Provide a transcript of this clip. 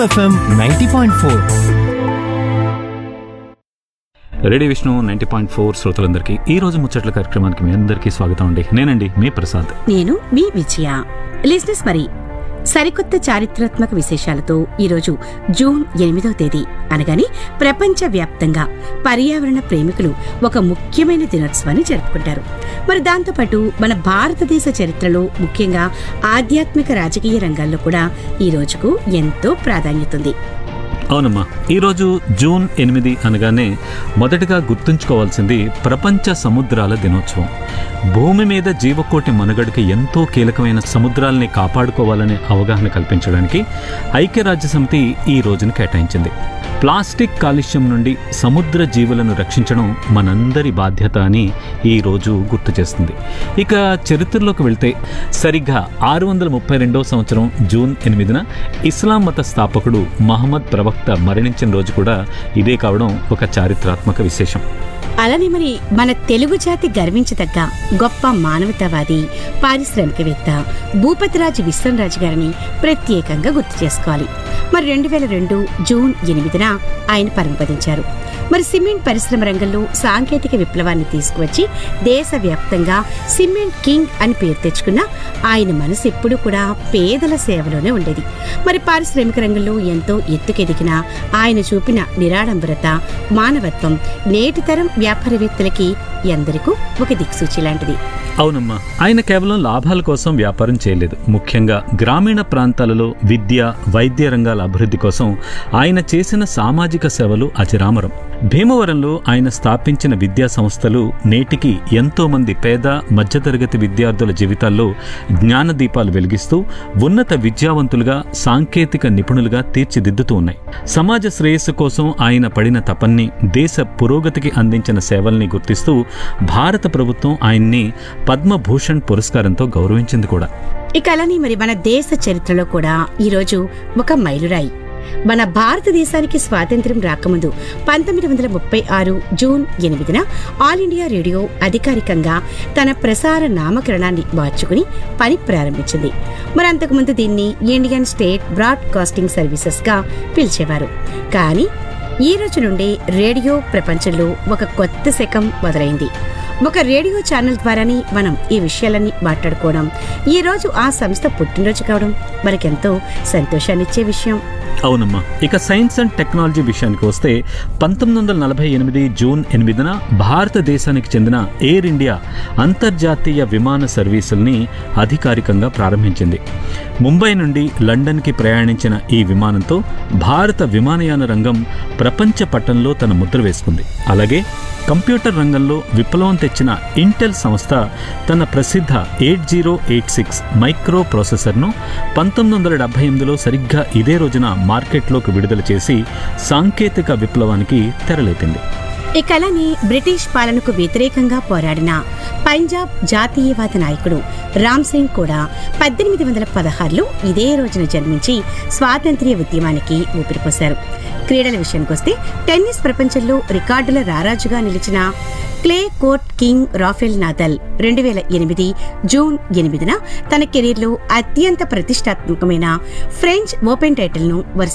FM 90.4. Radio Vishnu 90.4 శ్రోతలందరికీ ఈ రోజు ముచ్చట్ల కార్యక్రమానికి మీ అందరికీ స్వాగతం అండి. నేనండి మీ ప్రసాద్. నేను మీ విజయ. లిజినెస్ మరి సరికొత్త చారిత్రాత్మక విశేషాలతో ఈరోజు జూన్ 8వ తేదీ అనగానే ప్రపంచ వ్యాప్తంగా పర్యావరణ ప్రేమికులు ఒక ముఖ్యమైన దినోత్సవాన్ని జరుపుకుంటారు. మరి దాంతోపాటు మన భారతదేశ చరిత్రలో ముఖ్యంగా ఆధ్యాత్మిక రాజకీయ రంగాల్లో కూడా ఈ రోజుకు ఎంతో ప్రాధాన్యత ఉంది. అవునమ్మా, ఈరోజు జూన్ 8 అనగానే మొదటగా గుర్తుంచుకోవాల్సింది ప్రపంచ సముద్రాల దినోత్సవం. భూమి మీద జీవకోటి మనుగడకి ఎంతో కీలకమైన సముద్రాలని కాపాడుకోవాలనే అవగాహన కల్పించడానికి ఐక్యరాజ్యసమితి ఈ రోజును కేటాయించింది. ప్లాస్టిక్ కాలుష్యం నుండి సముద్ర జీవులను రక్షించడం మనందరి బాధ్యత అని ఈ రోజు గుర్తు చేస్తుంది. ఇక చరిత్రలోకి వెళ్తే సరిగ్గా 632వ సంవత్సరం జూన్ 8న ఇస్లాం మత స్థాపకుడు మహమ్మద్ ప్రవక్త మరణించిన రోజు కూడా ఇదే కావడం ఒక చారిత్రాత్మక విశేషం. అలానే మరి మన తెలుగు జాతి గర్వించదగ్గ గొప్ప మానవతావాది, పారిశ్రామికవేత్త భూపతిరాజు విశ్వంరాజు గారిని ప్రత్యేకంగా గుర్తు చేసుకోవాలి. మరి 2002 జూన్ 8న ఆయన పరమపదించారు. మరి సిమెంట్ పరిశ్రమ రంగంలో సాంకేతిక విప్లవాన్ని తీసుకువచ్చి దేశవ్యాప్తంగా సిమెంట్ కింగ్ అని పేరు తెచ్చుకున్న ఆయన మనసు ఎప్పుడూ కూడా పేదల సేవలోనే ఉండేది. మరి పారిశ్రామిక రంగంలో ఎంతో ఎత్తుకెదిగిన ఆయన చూపిన నిరాడంబరత, మానవత్వం నేటి తరం వ్యాపారవేత్తలకి ఎందరికీ ఒక దిక్సూచి లాంటిది. అవునమ్మా, ఆయన కేవలం లాభాల కోసం వ్యాపారం చేయలేదు. ముఖ్యంగా గ్రామీణ ప్రాంతాలలో విద్య, వైద్య రంగాల అభివృద్ధి కోసం ఆయన చేసిన సామాజిక సేవలు అజరామరం. భీమవరంలో ఆయన స్థాపించిన విద్యా సంస్థలు నేటికి ఎంతో మంది పేద, మధ్యతరగతి విద్యార్థుల జీవితాల్లో జ్ఞానదీపాలు వెలిగిస్తూ ఉన్నత విద్యావంతులుగా, సాంకేతిక నిపుణులుగా తీర్చిదిద్దుతూ ఉన్నాయి. సమాజ శ్రేయస్సు కోసం ఆయన పడిన తపన్ని, దేశ పురోగతికి అందించిన సేవల్ని గుర్తిస్తూ భారత ప్రభుత్వం ఆయన్ని పద్మభూషణ్ పురస్కారంతో గౌరవించింది కూడా. ఇక అలానే మరి మన దేశ చరిత్రలో కూడా ఈరోజు ఒక మైలురాయి. మన భారతదేశానికి స్వాతంత్ర్యం రాకముందు 1936 జూన్ 8న ఆల్ ఇండియా రేడియో అధికారికంగా తన ప్రసార నామకరణాన్ని మార్చుకుని పని ప్రారంభించింది. మరి అంతకుముందు దీన్ని ఇండియన్ స్టేట్ బ్రాడ్కాస్టింగ్ సర్వీసెస్ గా పిలిచేవారు. కానీ ఈ రోజు నుండి రేడియో ప్రపంచంలో ఒక కొత్త శకం మొదలైంది. ఒక రేడియో ఛానల్ ద్వారానే మనం ఈ విషయాలన్నీ మాట్లాడుకోవడం, ఈ రోజు ఆ సంస్థ పుట్టినరోజు కావడం మనకెంతో సంతోషాన్నిచ్చే విషయం. అవునమ్మా, ఇక సైన్స్ అండ్ టెక్నాలజీ విషయానికి వస్తే 1948 జూన్ 8న భారతదేశానికి చెందిన ఎయిర్ ఇండియా అంతర్జాతీయ విమాన సర్వీసుల్ని అధికారికంగా ప్రారంభించింది. ముంబై నుండి లండన్కి ప్రయాణించిన ఈ విమానంతో భారత విమానయాన రంగం ప్రపంచ పటంలో తన ముద్ర వేసుకుంది. అలాగే కంప్యూటర్ రంగంలో విప్లవం తెచ్చిన ఇంటెల్ సంస్థ తన ప్రసిద్ధ 8086 మైక్రో ప్రాసెసర్ను 1978లో సరిగ్గా ఇదే రోజున మార్కెట్లోకి విడుదల చేసి సాంకేతిక విప్లవానికి తెరలేపింది. ఈ కళని బ్రిటిష్ పాలనకు వ్యతిరేకంగా పోరాడిన పంజాబ్ జాతీయవాద నాయకుడు రామ్ సింగ్ కూడా 1816లో ఇదే రోజున జన్మించి స్వాతంత్ర్య ఉద్యమానికి ఊపిరిపోశారు. క్రీడల విషయానికొస్తే టెన్నిస్ ప్రపంచంలో రికార్డుల రారాజుగా నిలిచిన clay court king Rafael Nadal 2008 June 8న తన కెరీర్లో అత్యంత ప్రతిష్టాత్మకమైన ఫ్రెంచ్ ఓపెన్ టైటిల్ను